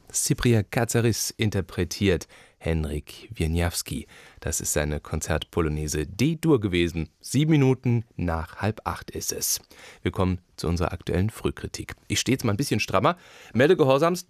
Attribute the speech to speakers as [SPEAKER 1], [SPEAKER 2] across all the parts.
[SPEAKER 1] Cyprien Katsaris interpretiert Henryk Wieniawski. Das ist seine Konzertpolonaise D-Dur gewesen. 7 Minuten nach 7:30 ist es. Wir kommen zu unserer aktuellen Frühkritik. Ich stehe jetzt mal ein bisschen strammer. Melde Gehorsams,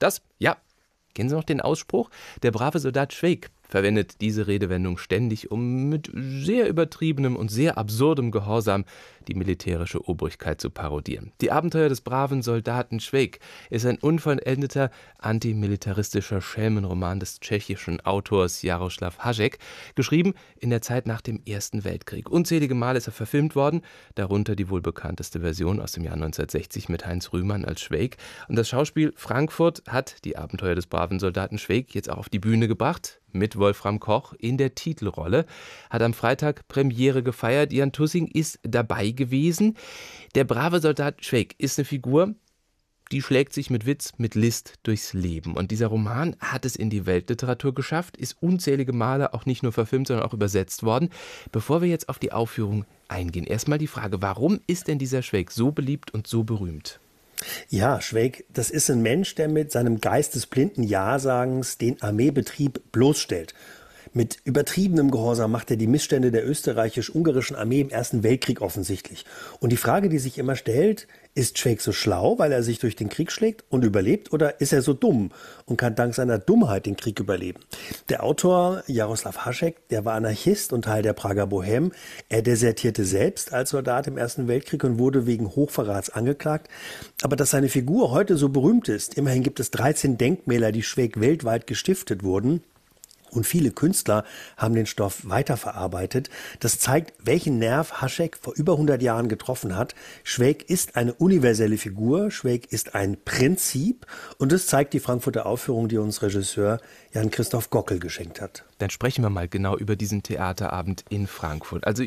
[SPEAKER 1] kennen Sie noch den Ausspruch? Der brave Soldat Schweik verwendet diese Redewendung ständig, um mit sehr übertriebenem und sehr absurdem Gehorsam die militärische Obrigkeit zu parodieren. Die Abenteuer des braven Soldaten Schweik ist ein unvollendeter antimilitaristischer Schelmenroman des tschechischen Autors Jaroslav Hašek, geschrieben in der Zeit nach dem Ersten Weltkrieg. Unzählige Male ist er verfilmt worden, darunter die wohl bekannteste Version aus dem Jahr 1960 mit Heinz Rühmann als Schweik. Und das Schauspiel Frankfurt hat die Abenteuer des braven Soldaten Schweik jetzt auch auf die Bühne gebracht, mit Wolfram Koch in der Titelrolle, hat am Freitag Premiere gefeiert. Jan Tussing ist dabei gewesen. Der brave Soldat Schweik ist eine Figur, die schlägt sich mit Witz, mit List durchs Leben. Und dieser Roman hat es in die Weltliteratur geschafft, ist unzählige Male auch nicht nur verfilmt, sondern auch übersetzt worden. Bevor wir jetzt auf die Aufführung eingehen, erstmal die Frage, warum ist denn dieser Schweik so beliebt und so berühmt?
[SPEAKER 2] Ja, Schweik, das ist ein Mensch, der mit seinem Geist des blinden Ja-Sagens den Armeebetrieb bloßstellt. Mit übertriebenem Gehorsam macht er die Missstände der österreichisch-ungarischen Armee im Ersten Weltkrieg offensichtlich. Und die Frage, die sich immer stellt, ist Schweik so schlau, weil er sich durch den Krieg schlägt und überlebt, oder ist er so dumm und kann dank seiner Dummheit den Krieg überleben? Der Autor Jaroslav Hašek, der war Anarchist und Teil der Prager Bohème. Er desertierte selbst als Soldat im Ersten Weltkrieg und wurde wegen Hochverrats angeklagt. Aber dass seine Figur heute so berühmt ist, immerhin gibt es 13 Denkmäler, die Schweik weltweit gestiftet wurden. Und viele Künstler haben den Stoff weiterverarbeitet. Das zeigt, welchen Nerv Hašek vor über 100 Jahren getroffen hat. Schweik ist eine universelle Figur, Schweik ist ein Prinzip. Und das zeigt die Frankfurter Aufführung, die uns Regisseur Jan-Christoph Gockel geschenkt hat.
[SPEAKER 1] Dann sprechen wir mal genau über diesen Theaterabend in Frankfurt. Also